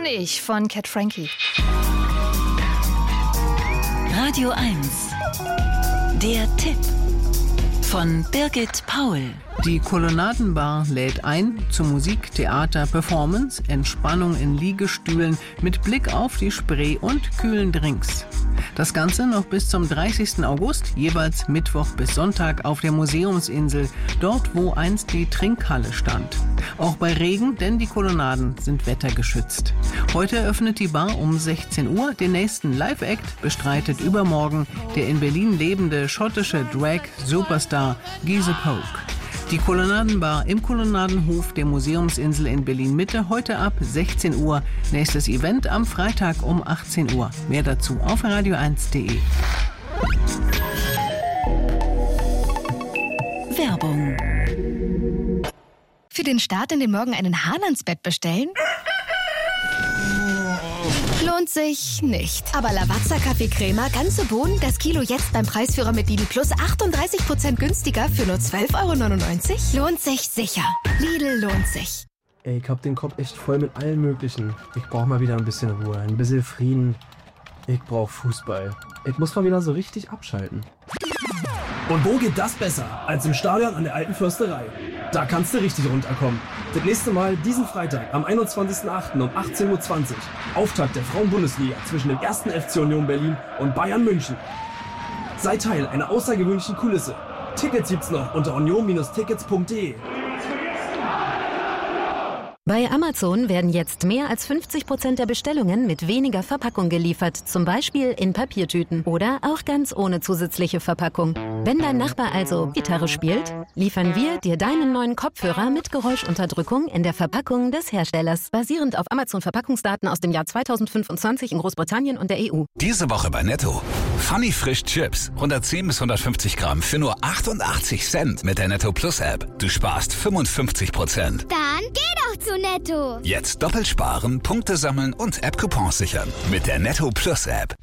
und ich von Cat Frankie. Radio 1. Der Tipp von Birgit Paul. Die Kolonnadenbar lädt ein zu Musik, Theater, Performance, Entspannung in Liegestühlen mit Blick auf die Spree und kühlen Drinks. Das Ganze noch bis zum 30. August, jeweils Mittwoch bis Sonntag auf der Museumsinsel, dort wo einst die Trinkhalle stand. Auch bei Regen, denn die Kolonnaden sind wettergeschützt. Heute eröffnet die Bar um 16 Uhr. Den nächsten Live-Act bestreitet übermorgen der in Berlin lebende schottische Drag-Superstar Giese Poke. Die Kolonnadenbar im Kolonnadenhof der Museumsinsel in Berlin-Mitte heute ab 16 Uhr. Nächstes Event am Freitag um 18 Uhr. Mehr dazu auf radio1.de. Werbung. Für den Start in den Morgen einen Hahn ans Bett bestellen? Lohnt sich nicht. Aber Lavazza Kaffee Crema, ganze Bohnen, das Kilo jetzt beim Preisführer mit Lidl Plus 38% günstiger für nur 12,99 €? Lohnt sich sicher. Lidl lohnt sich. Ey, ich hab den Kopf echt voll mit allem Möglichen. Ich brauch mal wieder ein bisschen Ruhe, ein bisschen Frieden. Ich brauch Fußball. Ich muss mal wieder so richtig abschalten. Und wo geht das besser als im Stadion an der Alten Försterei? Da kannst du richtig runterkommen. Das nächste Mal diesen Freitag am 21.08. um 18:20 Uhr. Auftakt der Frauen-Bundesliga zwischen dem 1. FC Union Berlin und Bayern München. Sei Teil einer außergewöhnlichen Kulisse. Tickets gibt's noch unter union-tickets.de. Bei Amazon werden jetzt mehr als 50% der Bestellungen mit weniger Verpackung geliefert, zum Beispiel in Papiertüten oder auch ganz ohne zusätzliche Verpackung. Wenn dein Nachbar also Gitarre spielt, liefern wir dir deinen neuen Kopfhörer mit Geräuschunterdrückung in der Verpackung des Herstellers, basierend auf Amazon-Verpackungsdaten aus dem Jahr 2025 in Großbritannien und der EU. Diese Woche bei Netto. Funny Frisch Chips, 110 bis 150 Gramm für nur 88 Cent mit der Netto Plus App. Du sparst 55%. Dann geh doch zu Netto. Jetzt doppelt sparen, Punkte sammeln und App-Coupons sichern mit der Netto Plus App.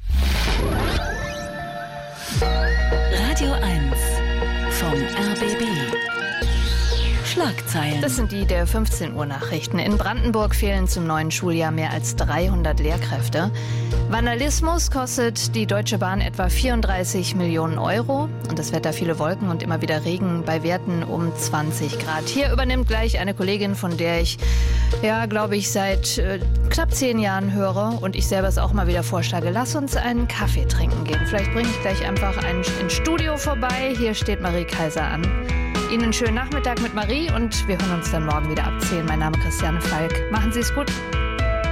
Radio 1 vom RBB. Schlagzeilen. Das sind die der 15 Uhr Nachrichten. In Brandenburg fehlen zum neuen Schuljahr mehr als 300 Lehrkräfte. Vandalismus kostet die Deutsche Bahn etwa 34 Millionen €. Und das Wetter, viele Wolken und immer wieder Regen bei Werten um 20 Grad. Hier übernimmt gleich eine Kollegin, von der ich, glaube ich, seit knapp 10 Jahren höre und ich selber es auch mal wieder vorschlage. Lass uns einen Kaffee trinken gehen. Vielleicht bringe ich gleich einfach einen ins Studio vorbei. Hier steht Marie Kaiser an. Ihnen einen schönen Nachmittag mit Marie und wir hören uns dann morgen wieder ab 10. Mein Name ist Christiane Falk. Machen Sie es gut.